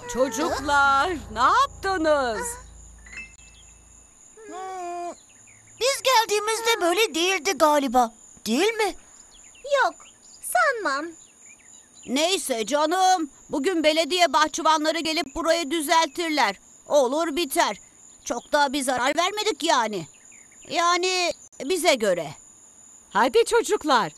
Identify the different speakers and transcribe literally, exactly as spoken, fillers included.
Speaker 1: Çocuklar, ne yaptınız?
Speaker 2: Hmm, biz geldiğimizde böyle değildi galiba. Değil mi?
Speaker 3: Yok, sanmam.
Speaker 1: Neyse canım, bugün belediye bahçıvanları gelip burayı düzeltirler. Olur biter. Çok da bir zarar vermedik yani. Yani bize göre.
Speaker 4: Hadi çocuklar,